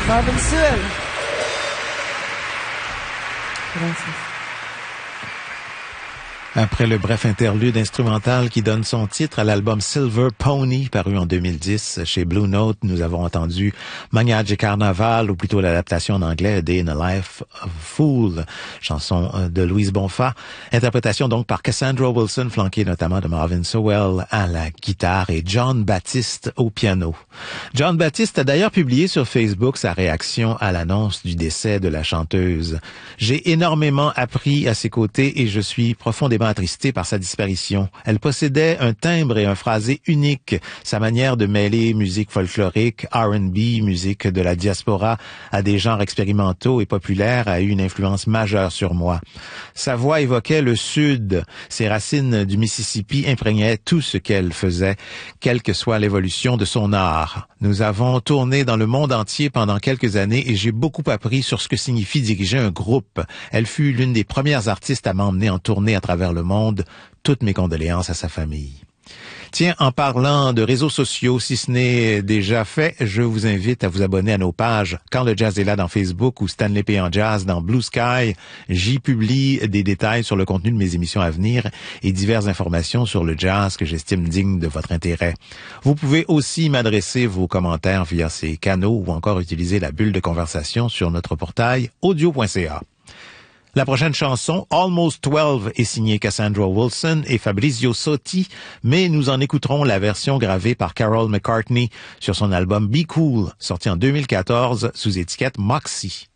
Marvin Sewell. Gracias. Après le bref interlude instrumental qui donne son titre à l'album Silver Pony, paru en 2010 chez Blue Note, nous avons entendu Manhaj Carnaval, ou plutôt l'adaptation en anglais Day in the Life of a Fool, chanson de Louise Bonfa. Interprétation donc par Cassandra Wilson, flanquée notamment de Marvin Sewell à la guitare et John Baptiste au piano. John Baptiste a d'ailleurs publié sur Facebook sa réaction à l'annonce du décès de la chanteuse. J'ai énormément appris à ses côtés et je suis profondément attristé par sa disparition. Elle possédait un timbre et un phrasé unique. Sa manière de mêler musique folklorique, R&B, musique de la diaspora à des genres expérimentaux et populaires a eu une influence majeure sur moi. Sa voix évoquait le Sud. Ses racines du Mississippi imprégnaient tout ce qu'elle faisait, quelle que soit l'évolution de son art. Nous avons tourné dans le monde entier pendant quelques années et j'ai beaucoup appris sur ce que signifie diriger un groupe. Elle fut l'une des premières artistes à m'emmener en tournée à travers le monde. Toutes mes condoléances à sa famille. Tiens, en parlant de réseaux sociaux, si ce n'est déjà fait, je vous invite à vous abonner à nos pages Quand le jazz est là dans Facebook ou Stanley P. en jazz dans Blue Sky. J'y publie des détails sur le contenu de mes émissions à venir et diverses informations sur le jazz que j'estime digne de votre intérêt. Vous pouvez aussi m'adresser vos commentaires via ces canaux ou encore utiliser la bulle de conversation sur notre portail audio.ca. La prochaine chanson, Almost 12, est signée Cassandra Wilson et Fabrizio Sotti, mais nous en écouterons la version gravée par Carol McCartney sur son album Be Cool, sorti en 2014 sous étiquette Moxie.